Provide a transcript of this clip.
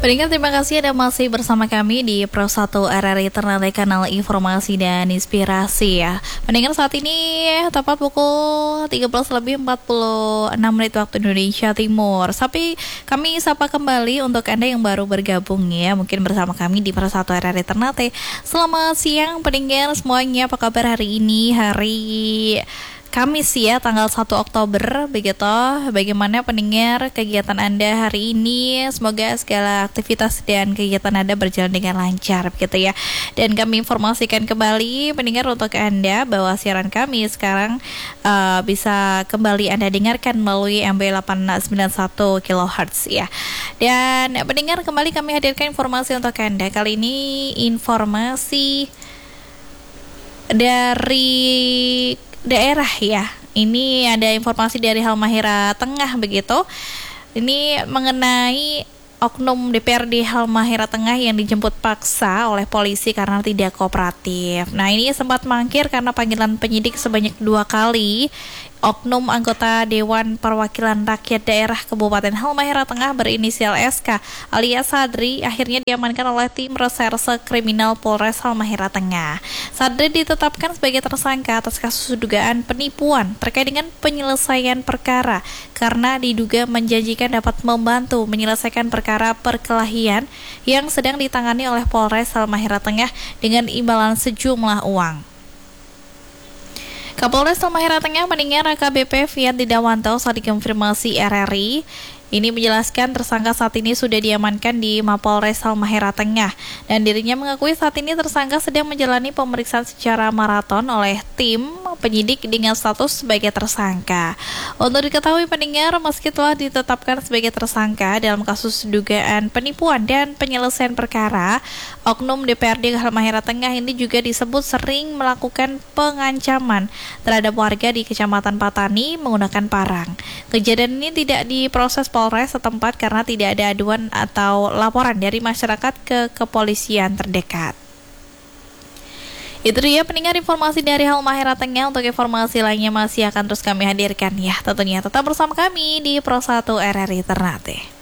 Pendengar, terima kasih Anda masih bersama kami di Pro 1 RRI Ternate, kanal informasi dan inspirasi ya. Pendengar, saat ini tepat pukul 13:46 waktu Indonesia Timur. Tapi kami sapa kembali untuk Anda yang baru bergabung ya, mungkin bersama kami di Pro 1 RRI Ternate. Selamat siang pendengar semuanya, apa kabar hari ini? Hari Kamis ya, tanggal 1 Oktober begitu. Bagaimana pendengar kegiatan Anda hari ini? Semoga segala aktivitas dan kegiatan Anda berjalan dengan lancar begitu ya. Dan kami informasikan kembali pendengar untuk Anda bahwa siaran kami sekarang bisa kembali Anda dengarkan melalui MB 891 kHz ya. Dan pendengar, kembali kami hadirkan informasi untuk Anda. Kali ini informasi dari daerah ya. Ini ada informasi dari Halmahera Tengah begitu. Ini mengenai oknum DPRD Halmahera Tengah yang dijemput paksa oleh polisi karena tidak kooperatif. Nah, ini sempat mangkir karena panggilan penyidik sebanyak 2 kali. Oknum anggota Dewan Perwakilan Rakyat Daerah Kabupaten Halmahera Tengah berinisial SK alias Sadri akhirnya diamankan oleh tim reserse kriminal Polres Halmahera Tengah. Sadri ditetapkan sebagai tersangka atas kasus dugaan penipuan terkait dengan penyelesaian perkara karena diduga menjanjikan dapat membantu menyelesaikan perkara perkelahian yang sedang ditangani oleh Polres Halmahera Tengah dengan imbalan sejumlah uang. Kapolres Halmahera Tengah mendengar AKBP Fiat Didawanto saat dikonfirmasi RRI. Ini menjelaskan tersangka saat ini sudah diamankan di Mapolres Halmahera Tengah dan dirinya mengakui saat ini tersangka sedang menjalani pemeriksaan secara maraton oleh tim penyidik dengan status sebagai tersangka. Untuk diketahui pendengar, meski telah ditetapkan sebagai tersangka dalam kasus dugaan penipuan dan penyelesaian perkara, oknum DPRD Halmahera Tengah ini juga disebut sering melakukan pengancaman terhadap warga di Kecamatan Patani menggunakan parang. Kejadian ini tidak diproses Polres setempat karena tidak ada aduan atau laporan dari masyarakat ke kepolisian terdekat. Itu dia pendengar informasi dari Halmahera Tengah. Untuk informasi lainnya masih akan terus kami hadirkan ya. Tentunya tetap bersama kami di Pro 1 RRI Ternate.